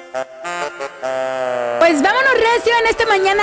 Pues vámonos recio en esta mañana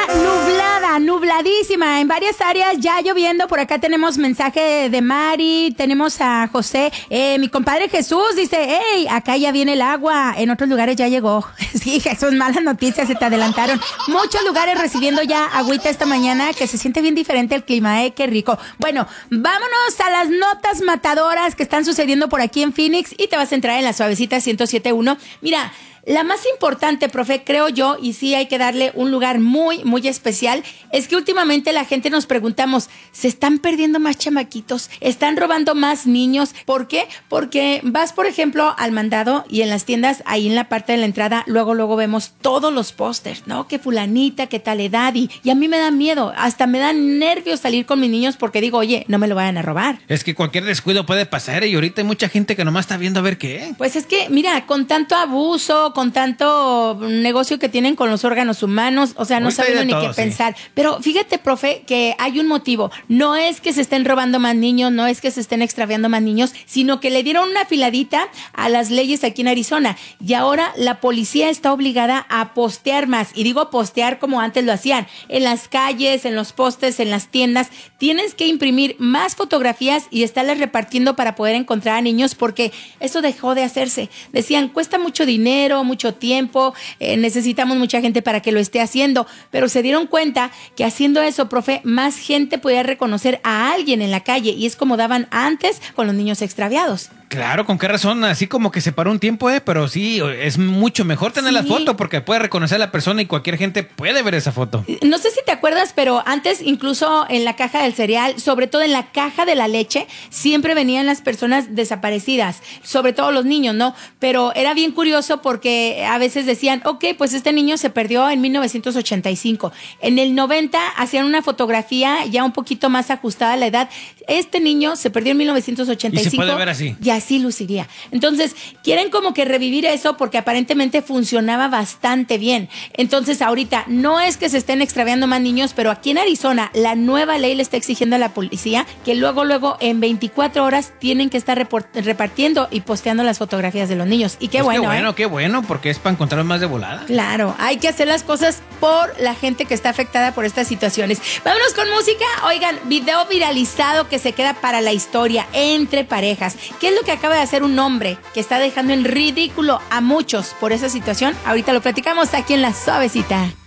nubladísima, en varias áreas ya lloviendo. Por acá tenemos mensaje de Mari, tenemos a José, mi compadre Jesús dice, hey, acá ya viene el agua, en otros lugares ya llegó. Sí, Jesús, malas noticias, se te adelantaron. Muchos lugares recibiendo ya agüita esta mañana, que se siente bien diferente el clima, qué rico. Bueno, vámonos a las notas matadoras que están sucediendo por aquí en Phoenix y te vas a entrar en la suavecita 107.1. Mira, la más importante, profe, creo yo, y sí hay que darle un lugar muy, muy especial, es que últimamente la gente nos preguntamos, ¿se están perdiendo más chamaquitos? ¿Están robando más niños? ¿Por qué? Porque vas, por ejemplo, al mandado y en las tiendas, ahí en la parte de la entrada, luego vemos todos los pósters, ¿no? Que fulanita, que tal edad, y a mí me da miedo, hasta me da nervios salir con mis niños porque digo, oye, no me lo vayan a robar. Es que cualquier descuido puede pasar y ahorita hay mucha gente que nomás está viendo a ver qué. Pues es que, mira, con tanto abuso, con tanto negocio que tienen con los órganos humanos, o sea, no saben ni qué pensar. Pero fíjate, profe, que hay un motivo. No es que se estén robando más niños, no es que se estén extraviando más niños, sino que le dieron una afiladita a las leyes aquí en Arizona. Y ahora la policía está obligada a postear más. Y digo postear como antes lo hacían. En las calles, en los postes, en las tiendas. Tienes que imprimir más fotografías y estarlas repartiendo para poder encontrar a niños, porque eso dejó de hacerse. Decían, cuesta mucho dinero, mucho tiempo, necesitamos mucha gente para que lo esté haciendo, pero se dieron cuenta que haciendo eso, profe, más gente podía reconocer a alguien en la calle, y es como daban antes con los niños extraviados. Claro, ¿con qué razón? Así como que se paró un tiempo, pero sí, es mucho mejor tener la foto porque puede reconocer a la persona y cualquier gente puede ver esa foto. No sé si te acuerdas, pero antes incluso en la caja del cereal, sobre todo en la caja de la leche, siempre venían las personas desaparecidas, sobre todo los niños, ¿no? Pero era bien curioso porque a veces decían, ok, pues este niño se perdió en 1985. En el 90 hacían una fotografía ya un poquito más ajustada a la edad. Este niño se perdió en 1985. Y se puede ver así. Y así luciría. Entonces, quieren como que revivir eso porque aparentemente funcionaba bastante bien. Entonces, ahorita no es que se estén extraviando más niños, pero aquí en Arizona la nueva ley le está exigiendo a la policía que luego en 24 horas tienen que estar repartiendo y posteando las fotografías de los niños. Y qué pues bueno, qué bueno, porque es para encontrarlos más de volada. Claro, hay que hacer las cosas por la gente que está afectada por estas situaciones. Vámonos con música. Oigan, video viralizado que se queda para la historia entre parejas. ¿Qué es lo que acaba de hacer un hombre que está dejando en ridículo a muchos por esa situación? Ahorita lo platicamos aquí en La Suavecita.